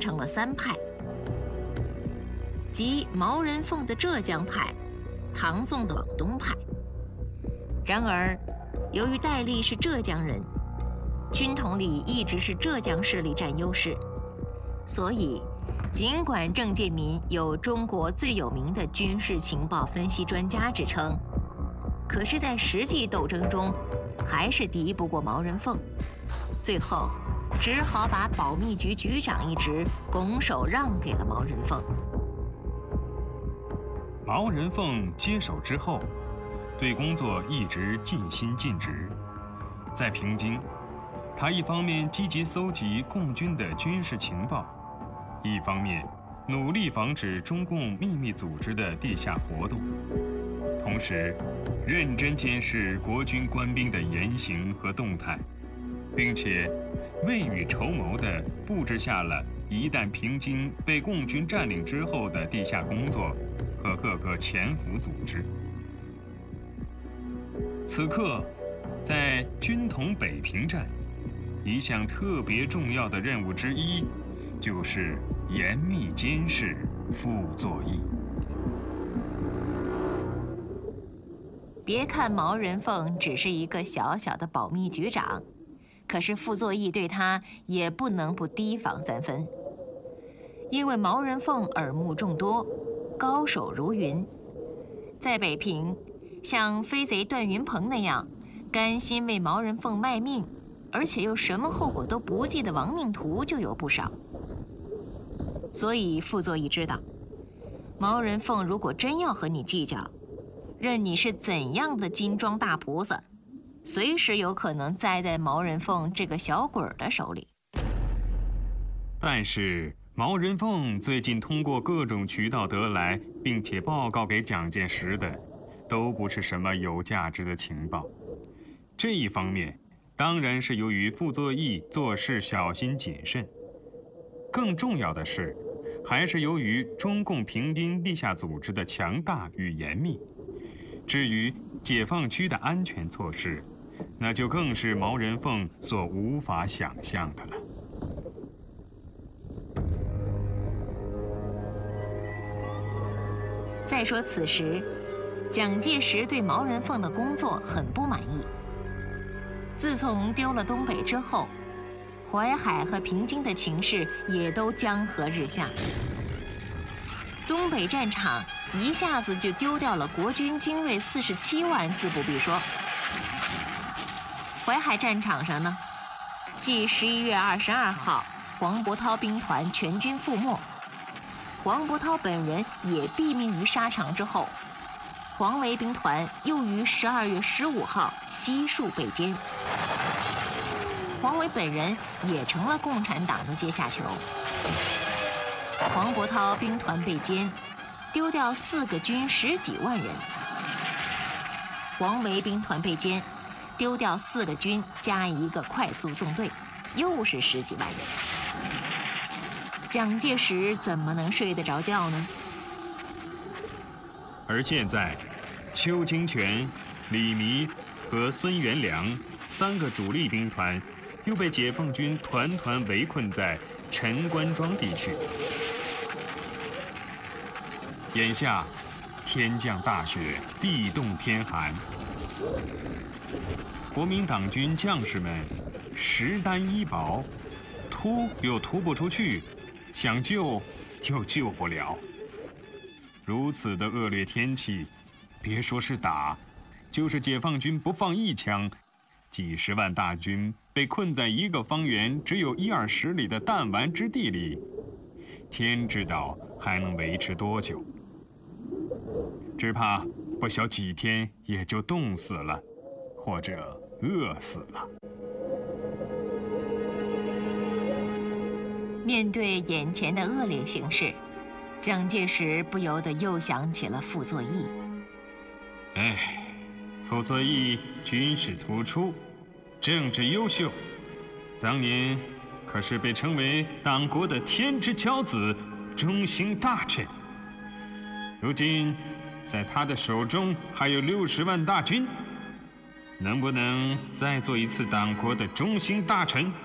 成了3派，即毛人凤的浙江派、唐纵的广东派。然而，由于戴笠是浙江人，军统里一直是浙江势力占优势，所以尽管郑介民有中国最有名的军事情报分析专家之称，可是在实际斗争中还是敌不过毛人凤，最后只好把保密局局长一职拱手让给了毛人凤。 毛人凤接手之后，对工作一直尽心尽职。在平津，他一方面积极搜集共军的军事情报，一方面努力防止中共秘密组织的地下活动，同时认真监视国军官兵的言行和动态，并且未雨绸缪地布置下了一旦平津被共军占领之后的地下工作和各个潜伏组织。此刻，在军统北平站，一项特别重要的任务之一，就是严密监视傅作义。 别看毛人凤只是一个小小的保密局长，可是傅作义对他也不能不提防3分，因为毛人凤耳目众多，高手如云，在北平，像飞贼段云鹏那样甘心为毛人凤卖命，而且又什么后果都不计的亡命徒就有不少。所以傅作义知道，毛人凤如果真要和你计较，任你是怎样的金装大菩萨，随时有可能栽在毛人凤这个小鬼儿的手里。 但是毛人凤最近通过各种渠道得来，并且报告给蒋介石的，都不是什么有价值的情报。这一方面，当然是由于傅作义做事小心谨慎，更重要的是，还是由于中共平津地下组织的强大与严密。至于解放区的安全措施，那就更是毛人凤所无法想象的了。 再说此时，蒋介石对毛人凤的工作很不满意。自从丢了东北之后，淮海和平津的情势也都江河日下。东北战场一下子就丢掉了国军精锐47万，自不必说。淮海战场上呢，继11月22号黄伯韬兵团全军覆没，黄伯韬本人也毙命于沙场之后，黄维兵团又于12月15号悉数被歼，黄维本人也成了共产党的阶下囚。黄伯韬兵团被歼，丢掉4个军10几万人；黄维兵团被歼，丢掉4个军加1个快速纵队，又是10几万人。蒋介石怎么能睡得着觉呢？ 而现在，邱清泉、李弥和孙元良3个主力兵团又被解放军团团围困在陈官庄地区。眼下，天降大雪，地冻天寒，国民党军将士们食单衣薄，突又突不出去，想救又救不了。如此的恶劣天气，别说是打，就是解放军不放一枪，几十万大军被困在一个方圆只有1-20里的弹丸之地里，天知道还能维持多久。只怕不消几天也就冻死了，或者饿死了。 面对眼前的恶劣形势，蒋介石不由得又想起了傅作义。 傅作义军事突出，政治优秀，当年可是被称为党国的天之骄子、忠心大臣。如今在他的手中还有60万大军，能不能再做一次党国的忠心大臣？